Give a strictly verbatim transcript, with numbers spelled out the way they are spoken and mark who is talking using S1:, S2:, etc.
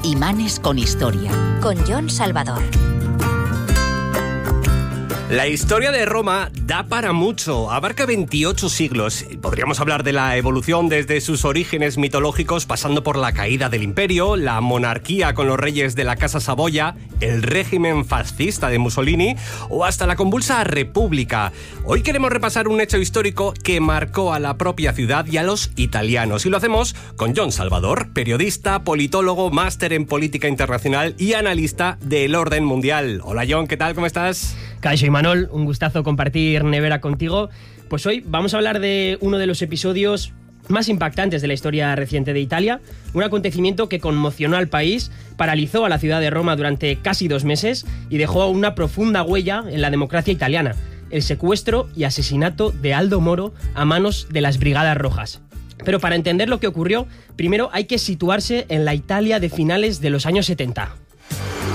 S1: Imanes con historia, con Jon Salvador.
S2: La historia de Roma da para mucho, abarca veintiocho siglos. Podríamos hablar de la evolución desde sus orígenes mitológicos, pasando por la caída del imperio, la monarquía con los reyes de la Casa Saboya, el régimen fascista de Mussolini o hasta la convulsa República. Hoy queremos repasar un hecho histórico que marcó a la propia ciudad y a los italianos. Y lo hacemos con Jon Salvador, periodista, politólogo, máster en política internacional y analista del orden mundial. Hola Jon, ¿qué tal? ¿Cómo estás?
S3: Caixo y Manol, un gustazo compartir nevera contigo. Pues hoy vamos a hablar de uno de los episodios más impactantes de la historia reciente de Italia, un acontecimiento que conmocionó al país, paralizó a la ciudad de Roma durante casi dos meses y dejó una profunda huella en la democracia italiana: el secuestro y asesinato de Aldo Moro a manos de las Brigadas Rojas. Pero para entender lo que ocurrió, primero hay que situarse en la Italia de finales de los años setenta.